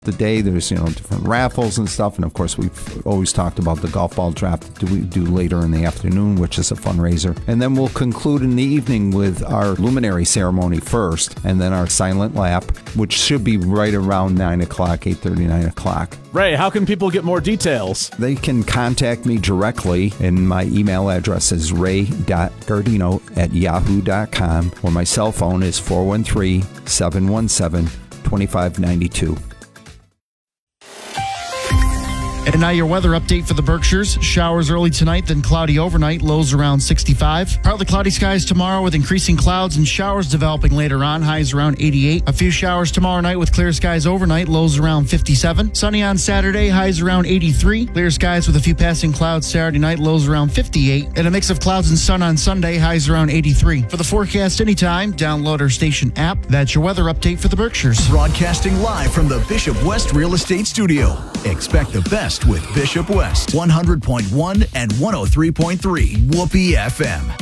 the day. There's, different raffles and stuff. And of course, we've always talked about the golf ball draft that we do later in the afternoon, which is a fundraiser. And then we'll conclude in the evening with our luminary ceremony first, and then our silent lap, which should be right around 9 o'clock, 8:30, 9 o'clock. Ray, how can people get more details? They can contact me directly, and my email address is ray.gardino@yahoo.com, or my cell phone is 413-717-2592. And now your weather update for the Berkshires. Showers early tonight, then cloudy overnight. Lows around 65. Partly cloudy skies tomorrow with increasing clouds and showers developing later on. Highs around 88. A few showers tomorrow night with clear skies overnight. Lows around 57. Sunny on Saturday. Highs around 83. Clear skies with a few passing clouds Saturday night. Lows around 58. And a mix of clouds and sun on Sunday. Highs around 83. For the forecast anytime, download our station app. That's your weather update for the Berkshires. Broadcasting live from the Bishop West Real Estate Studio. Expect the best with Bishop West, 100.1 and 103.3 Whoopee FM.